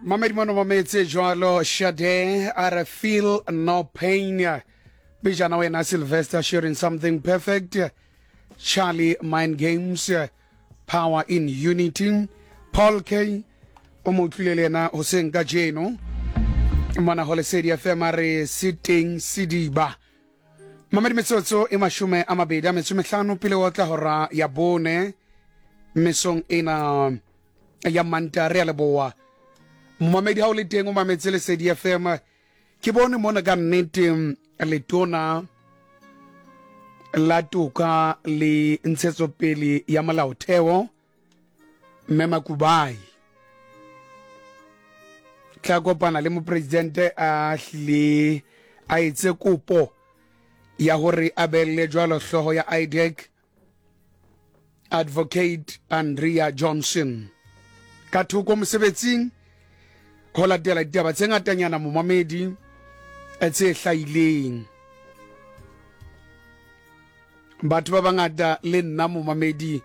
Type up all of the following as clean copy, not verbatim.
Mamedi mono mametse jwalo Shade I feel no pain. Bijana wena Sylvester sharing something perfect. Charlie Mind Games, Power in Unity. Paul K. Omotlilena Hossein Gajeno. Mana hole sedi FM sitting Sidiba. Mamedi metsotso imashume amabedi ametsume hlano pile wotla hora ya bone mesong ina ya mantare ya leboa. Mamedi ha o le teng o mametse le sedi FM ke bone mona ka nnete letona la toka le ntshetsopele ya molaotheo Mema Kubai tla kopana le mo presidente a hle a etse kopo ya hore a belle jwalo hloho ya IDEC Advocate Andrea Johnson ka thoko mosebetsing ho latela ditaba tse ngatanyana mo mamedi tse hlaileng batho ba bangata le nna mo mamedi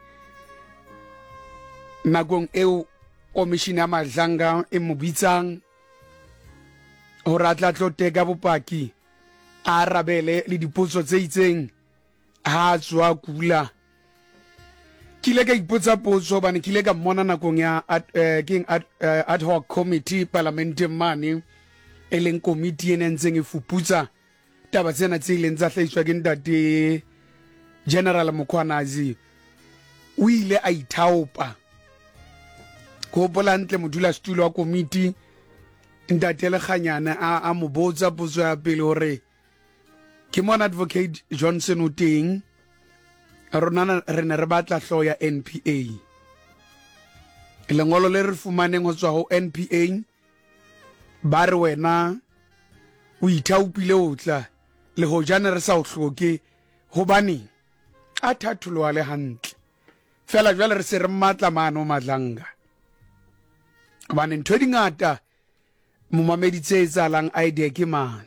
nakong eo commission ya Madlanga e mo bitsang hore a tla tloteka bopaki a rabele le dipotso tse itseng ha tswa kula kile ka ipotsa potso bana kile ka mmona nakong ya ad hoc committee parliament mane eleng committee ene ntseng e fuputsa taba tsena tse ileng tsa hlaiswa ke ntate General Mokhwanazi o ile a ithaopa go bolantle modula stulo wa committee ntate le khanyana a mo botsa potso ya pele hore ke mona Advocate Johnson o teng rona re ne re batla hlo ya NPA lengolo le re fumaneng ho tswa ho NPA ba re wena o ithaupile o tla le ho jana re sa o hloke hobane a thatholwa le hantle fela jwale re se re matla mano Madlanga bana ntho dingata mo mamedi tse etsalang idea ke mane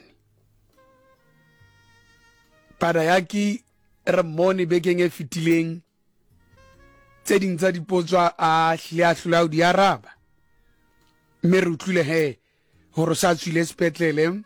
para yaki re mone bekeng e fitileng tse ding tsa dipotswa a hle a hlola di araba mme re utlwile he hore sa tswile sepetlele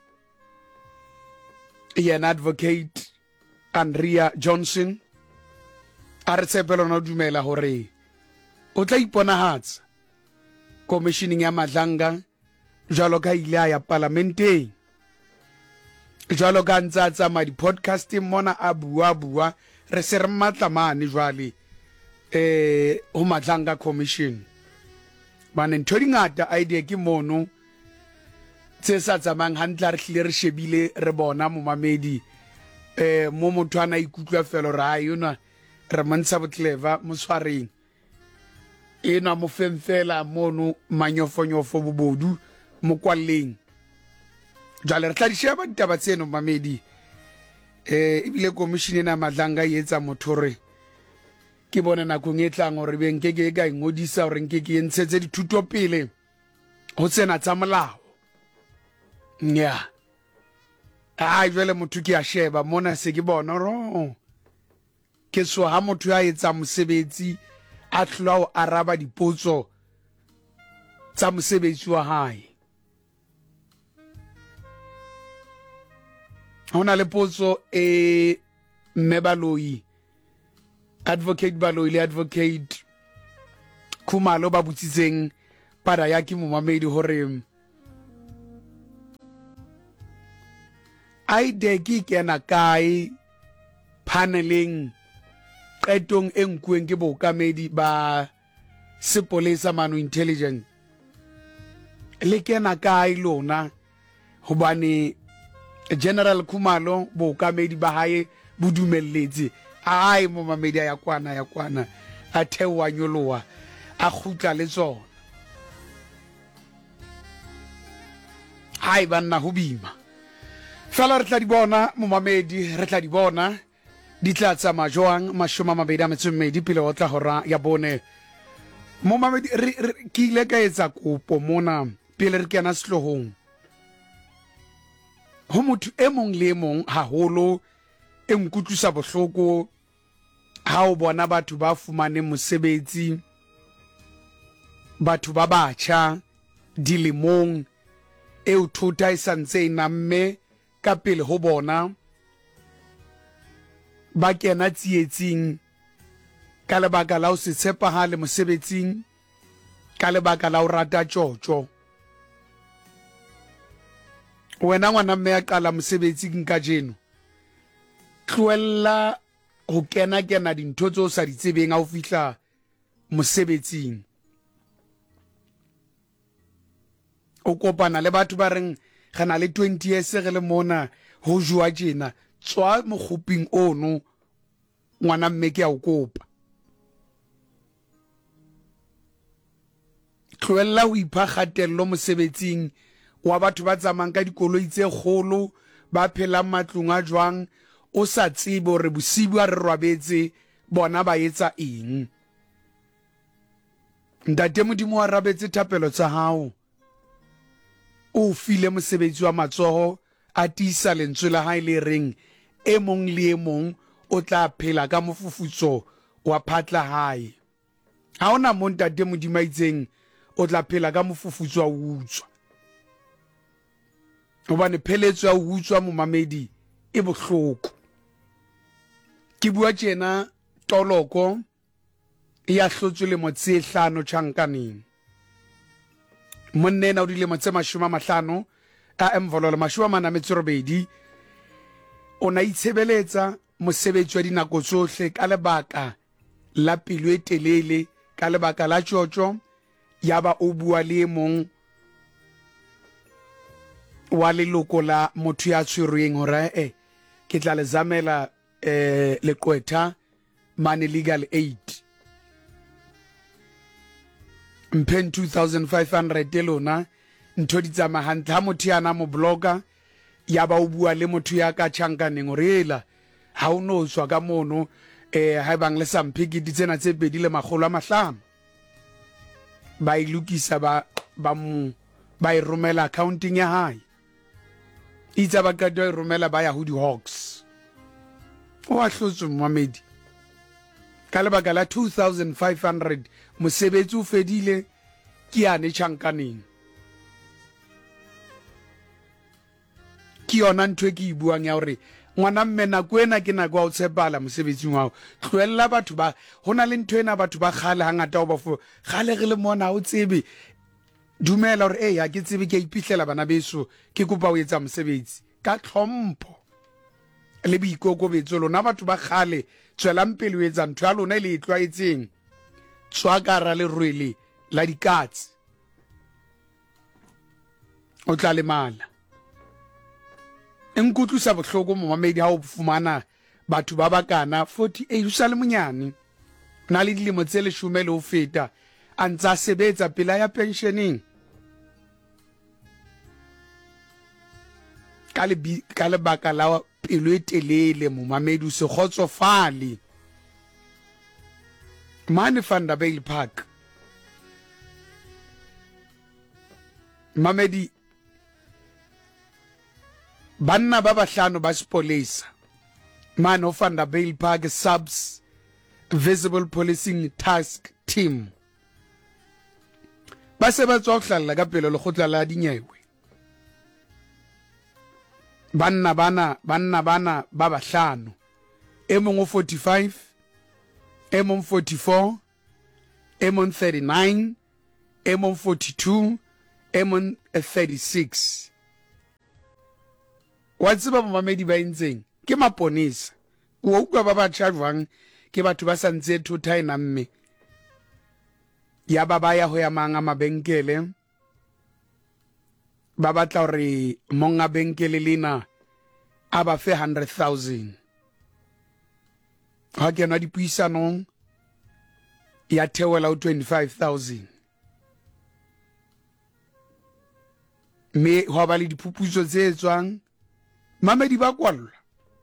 yena Advocate Andrea Johnson a re tshepelo na dumela hore o tla iponahatsa commissioning ya Madlanga jwalo ka ile ya parlamenteng jwalo ka ntsa ma di podcasting mona a bua re se re matla mane jwale ho Madlanga commission bana ntho dingata idea ke mono tse sa tsamang hantle re hlile re shebile re bona mo mamedi mo motho ana ikutlwa felo ra yona re mantsa botleva mo tshwareng ena mo femfela mono manyofonyofo bobodu mo kwalleng jale re tla di sheba ditaba tseno mamedi ebile commission ena Madlanga e etsa mothore ke bona nakong e tlang hore be nkeke ka ingodisa hore nkeke e ntshetse dithuto pele ho tsena tsa molao nya jwale motho ke a sheba mona se ke bona ro ke so ha motho ya etsa mosebetsi a tlwa o araba dipotso tsa mosebetsi wa hae hona le potso Mebaloi Advocate Baloi le Advocate Khumalo ba butsitseng para ya ke momamedi hore IDEC kena kae paneling qetong enkueng ke bokamedi ba sepolesa mano intelligence le kena kae lona hobane General Khumalo bokamedi ba hae budumelletse ai mo mamedi ya kwana a thewa nyoloa a khutla le tsona hai banna ho bima fela re tla di bona mo mamedi re tla di bona di tla tsa majwang mashoma mabedi a metsomedi pele o tla hora ya bone mo mamedi ke ile ka etsa kopo mona pele re kena sehlohong ho motho e mong le mong haholo e nkutlwisa bohloko ha o bona batho ba fumane mosebetsi batho ba batjha dilemong eo thota e santse e namme ka pele ho bona ba kena tsietsing ka lebaka la ho se tshepahale mosebetsing ka lebaka la ho rata tjotjo. Wena ngwana mme ya qala mosebetsing ka jeno, tlohella ho kena dintho tseo sa di tsebeng ha o fihla mosebetsing. O kopana le batho ba reng re na le 20 years re le mona ho jwa tjena, tswa mokgoping ono ngwana mme ke a o kopa. Tlohella ho ipha kgatello mosebetsing wa batho ba tsamayang ka dikoloi tse kgolo, ba phelang matlong a jwang, o sa tsebe hore bosibu a re rwabetse bona ba etsa eng. Ntate Modimo wa rabetse thapelo tsa hao, o file mosebetsi wa matsoho, a tiisa lentswe la hae le reng e mong le e mong o tla phela ka mofufutso wa phatla hae. Ha ona mo ntate Modimo a itseng o tla phela ka mofufutso wa utswa. Hobane pheletso ya utswa momamedi e bohloko. Ke bua tjena toloko ya hlotswe le motse 5 tjhankaneng. Monne na o dilemo tse 50 a emvololo 48 o na itshebeletsa mosebetsi wa dinako tsohle ka lebaka la pelo e telele, ka lebaka la tjotjo, yaba o bua le mong wa leloko la motho ya tshwerweng hore ke tla le zamela leqwetha mane legal aid mphen 2500 lona ntho di tsama hantle. Ha motho yana mo bloga yaba o bua le motho ya ka tjhankaneng hore ela ha o no tswa ka mono ha bang le sampiki di tsena tse 250 ba ilukisa ba e romela accounting ya hae. Itsa ba ka do romela ba ya ho di Hawks. O a hlotswe Mohamedi ka lebaka la 2500 mosebetsi o fedile ke yane tjhankaneng. Ke yona ntho e ke e buang ya hore ngwana mme nako ena ke nako ya ho tshepala mosebetsing wa hao. Tlohella batho ba hona le ntho ena batho ba kgale hangata o ba fo kgale re le mona o tsebe dumela hore ya ke tsebe ke ipihlela bana beso ke kopa o etsa mosebetsi ka tlhompho le boikokobetso. Lona batho ba kgale tswelang pele o etsa ntho ya lona le itlwaetseng, tswakara le rwele la dikatse o tla le mala. Enkutlusa bohloko momamedi ha o fumana batho ba bakana 48 o sa le monyane, na le dilemo tse 10 le ho feta a ntsa sebetsa pela ya pensioneng ka lebaka la pelo e telele. Momamedi o se kgotsofale mane Vanderbijl Park. Mamedi banna ba bahlano ba sepolesa mane ho Vanderbijl Park Subs Visible Policing Task Team ba se ba tswa ho hlalla ka pelo lekgotla la dinyewe. Banna bana ba bahlano, e mong o 45, e mong 44, e mong 39, e mong 42, e mong 36. Wa tseba momamedi ba entseng ke maponesa. O utlwa ba ba tjhajwang ke batho ba santse thotha ena mme ya ba ya ho ya manga mabenkele ba batla hore monga benkele lena a ba fe 100,000. Ha kena dipuisanong ya theola ho 25,000. Me ho ba le diphuputso tse tswang mamedi ba kwalla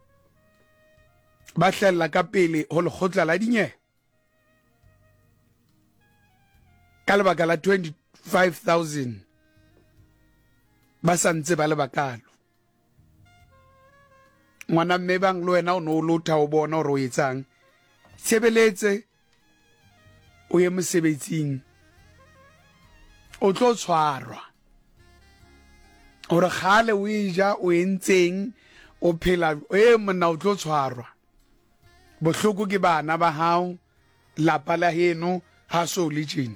ba hlella ka pele ho lekgotla la dinyewe ka lebaka la 25,000 ba santse ba le bakalo. Ngwana mme bang le wena o no lotha o bona hore o etsang, tshebeletse o ye mosebetsing o tlo tshwarwa ore khale o ija o entseng o phela monna o tlo tshwarwa bohloko ke bana ba hao lapa la heno ha so le tjena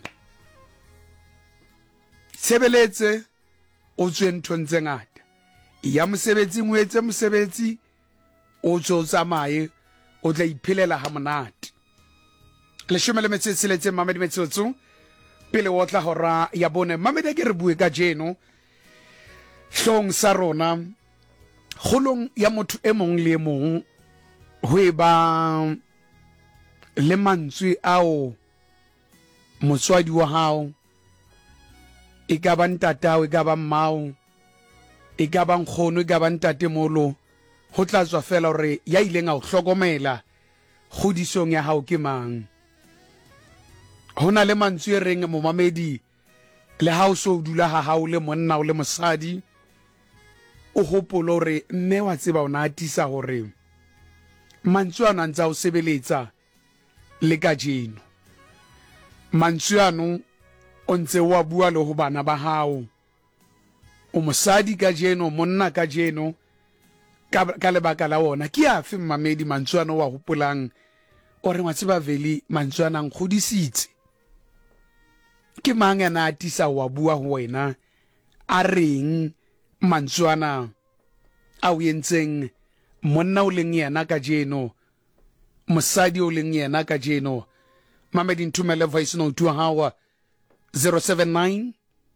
sebeletse o tswe nthong tse ngata ya mosebetsing o etse mosebetsi o tsamaye o tla iphelela ha monate le shome le metsetse mamedi metsotso pele o tla hora ya bone mamedi ke re bue ka jeno hlong sa rona kgolong ya motho e mong le mong ho eba le mantswe ao motswadi wa hao e ka ba ntatao e ka ba mmao e ka ba nkgono e ka ba ntatemolo ho tla tswa fela hore ya ileng a o hlokomela kgodisong ya hao ke mang hona le mantswe reng momamedi le ha o so dula ha hao le monna o le mosadi o hopolo re mme wa tseba o na atisa hore mantswe ana ntsa o sebeletsa le ka jeno mantswe ano o ntse wa bua le ho bana ba hao o mosadi ka jeno monna ka jeno ka lebaka la ona ke afe mamedi mantswe ano wa hopolang o re wa tseba veli mantswe ana nkgodisitse ke mang ana atisa wa bua ho wena a reng mantswe ana a o yentseng monna o leng yena ka jeno mosadi o leng yena ka jeno mamedi nthumele voice note wa hawa 079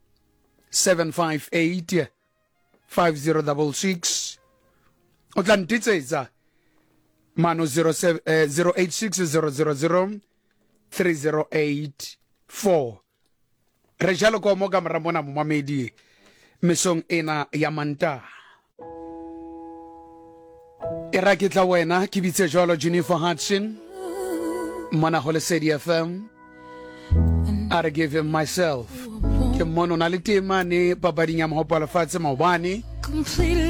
758 5066 o tla ntitsetsa mano 086 000 re jalo ko mo ka mara mona momamedi mesong ena ya manta era ke tla wena ke bitse jalo Jennifer Hudson mona ho Lesedi FM I give him myself ke mono na le tema ne papading ya mahopala fatshe maobane